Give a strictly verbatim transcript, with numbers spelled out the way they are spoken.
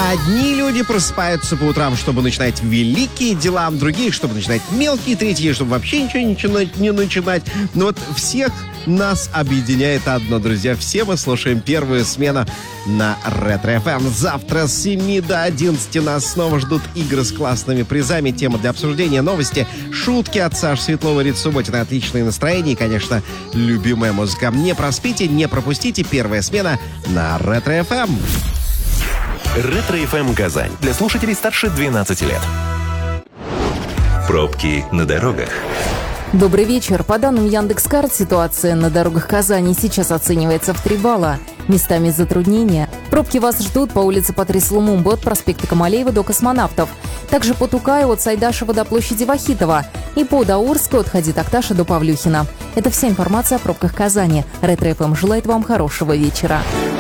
Одни люди просыпаются по утрам, чтобы начинать великие дела, другие, чтобы начинать мелкие, третьи, чтобы вообще ничего не начинать. Не начинать. Но вот всех нас объединяет одно, друзья. Все мы слушаем первую смену на Ретро-эф эм. Завтра с семи до одиннадцати нас снова ждут игры с классными призами, темы для обсуждения, новости, шутки от Саши Светлова, Рит Субботина, отличное настроение и, конечно, любимая музыка. Не проспите, не пропустите. Первая смена на Ретро-эф эм. Ретро-эф эм Казань. Для слушателей старше двенадцати лет. Пробки на дорогах. Добрый вечер. По данным Яндекс.Карт, ситуация на дорогах Казани сейчас оценивается в три балла. Местами затруднения. Пробки вас ждут по улице Патрис Лумумбы от проспекта Камалеева до Космонавтов. Также по Тукаю от Сайдашева до площади Вахитова. И по Даурску от Хади Такташа до Павлюхина. Это вся информация о пробках Казани. Ретро-эф эм желает вам хорошего вечера.